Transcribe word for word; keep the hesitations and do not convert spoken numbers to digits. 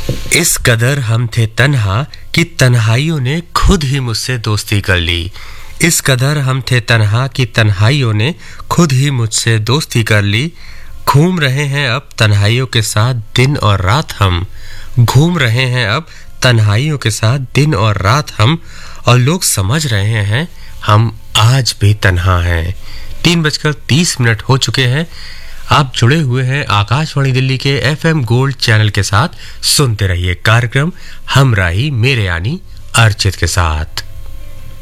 इस कदर हम थे तन्हा कि तन्हाइयों ने खुद ही मुझसे दोस्ती कर ली। इस कदर हम थे तन्हा कि तन्हाइयों ने खुद ही मुझसे दोस्ती कर ली। घूम रहे हैं अब तन्हाइयों के साथ दिन और रात हम। घूम रहे हैं अब तन्हाइयों के साथ दिन और रात हम। और लोग समझ रहे हैं हम आज भी तन्हा हैं। तीन बजकर तीस मिनट हो चुके हैं। आप जुड़े हुए हैं आकाशवाणी दिल्ली के एफएम गोल्ड चैनल के साथ। सुनते रहिए कार्यक्रम हमराही मेरे यानी अर्चित के साथ।